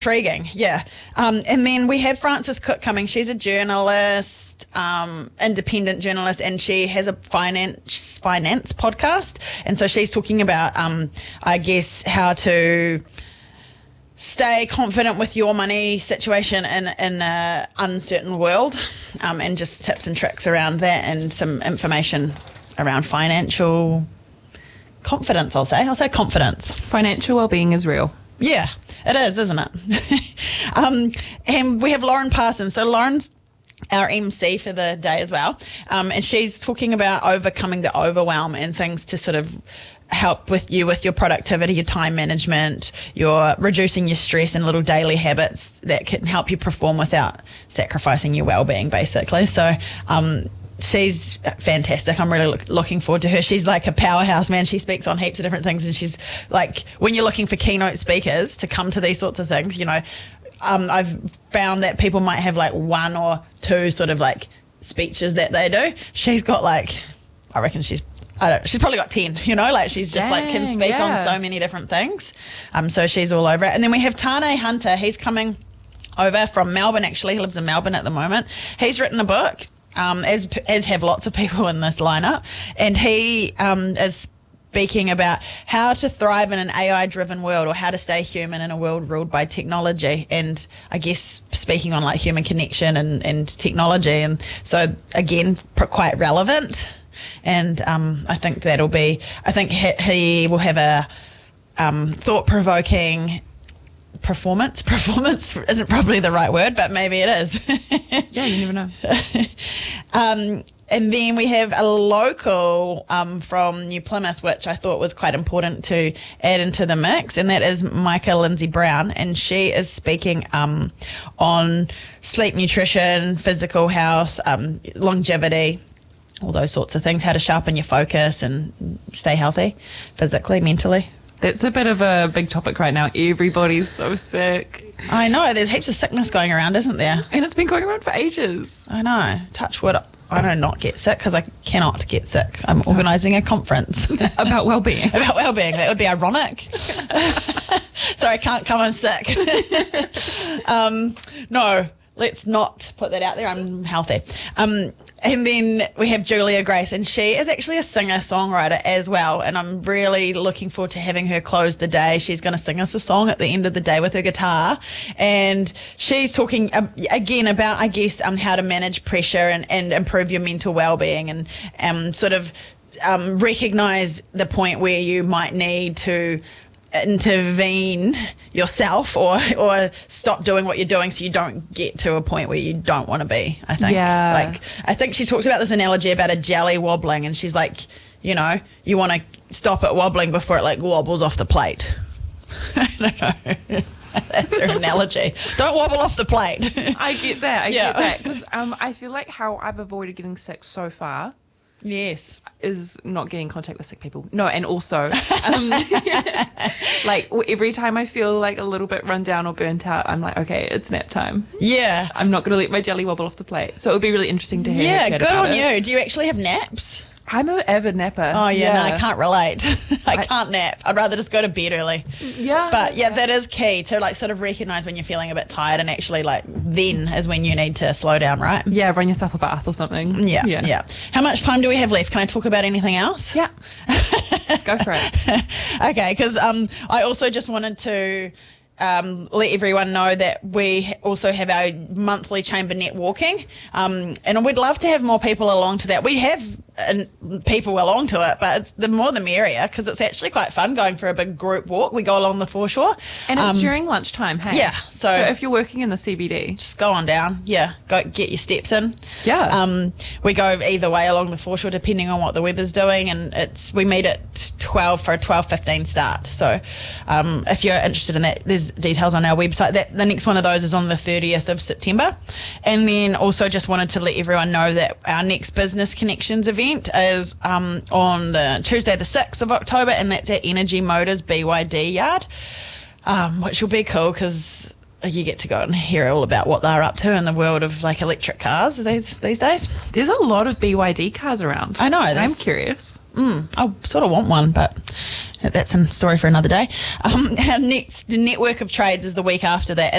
Intriguing, yeah. And then we have Frances Cook coming. She's a journalist, independent journalist, and she has a finance podcast. And so she's talking about, I guess, how to stay confident with your money situation in an uncertain world, and just tips and tricks around that, and some information around financial confidence, I'll say confidence. Financial well-being is real. Yeah, it is, isn't it? And we have Lauren Parsons. So Lauren's our MC for the day as well. And she's talking about overcoming the overwhelm and things to sort of help with your productivity, your time management, your reducing your stress, and little daily habits that can help you perform without sacrificing your well-being, basically. So she's fantastic. I'm really looking forward to her. She's like a powerhouse, man. She speaks on heaps of different things, and she's like, when you're looking for keynote speakers to come to these sorts of things, you know, I've found that people might have like one or two sort of like speeches that they do. She's got like, I reckon she's probably got 10, you know, like she's just like can speak on so many different things. So she's all over it. And then we have Tane Hunter. He's coming over from Melbourne, actually. He lives in Melbourne at the moment. He's written a book, as have lots of people in this lineup. And he is speaking about how to thrive in an AI-driven world, or how to stay human in a world ruled by technology. And I guess speaking on like human connection and technology. And so, again, quite relevant. And I think he will have a thought-provoking performance. Performance isn't probably the right word, but maybe it is. Yeah, you never know. And then we have a local from New Plymouth, which I thought was quite important to add into the mix, and that is Micah Lindsay Brown. And she is speaking on sleep, nutrition, physical health, longevity, all those sorts of things, how to sharpen your focus and stay healthy physically, mentally. That's a bit of a big topic right now. Everybody's so sick. I know. There's heaps of sickness going around, isn't there? And it's been going around for ages. I know. Touch wood. I do not get sick, because I cannot get sick. I'm organising a conference. About well-being. About well-being. That would be ironic. Sorry, I can't come. I'm sick. No, let's not put that out there. I'm healthy. And then we have Julia Grace, and she is actually a singer-songwriter as well, and I'm really looking forward to having her close the day. She's going to sing us a song at the end of the day with her guitar, and she's talking again about, I guess, how to manage pressure and improve your mental well-being, and sort of recognise the point where you might need to intervene yourself or stop doing what you're doing, so you don't get to a point where you don't want to be, I think. Yeah. Like, I think she talks about this analogy about a jelly wobbling, and she's like, you know, you want to stop it wobbling before it like wobbles off the plate. I don't know. That's her analogy. Don't wobble off the plate. I get that. I get that. Because I feel like how I've avoided getting sick so far, yes, is not getting in contact with sick people. No, and also, like every time I feel like a little bit run down or burnt out, I'm like, okay, it's nap time. Yeah. I'm not going to let my jelly wobble off the plate. So it would be really interesting to hear. Yeah, good on you. Do you actually have naps? I'm an avid napper. Oh, yeah, no, I can't relate. I can't nap. I'd rather just go to bed early. Yeah. But yeah, that is key to like sort of recognise when you're feeling a bit tired, and actually like then is when you need to slow down, right? Yeah, run yourself a bath or something. Yeah. How much time do we have left? Can I talk about anything else? Yeah. Go for it. Okay, because I also just wanted to let everyone know that we also have our monthly chamber networking, and we'd love to have more people along to that. We have people along to it, but it's the more the merrier, because it's actually quite fun going for a big group walk. We go along the foreshore. And it's during lunchtime, hey? Yeah. So if you're working in the CBD, just go on down. Yeah. Go get your steps in. Yeah. We go either way along the foreshore depending on what the weather's doing, and we meet at 12 for a 12:15 start. So if you're interested in that, there's details on our website. The next one of those is on the 30th of September. And then also just wanted to let everyone know that our next Business Connections event is on the Tuesday the 6th of October, and that's at Energy Motors BYD yard, which will be cool because you get to go and hear all about what they're up to in the world of like electric cars these days. There's a lot of BYD cars around. I know. I'm curious. I sort of want one, but that's a story for another day. Our next network of trades is the week after that.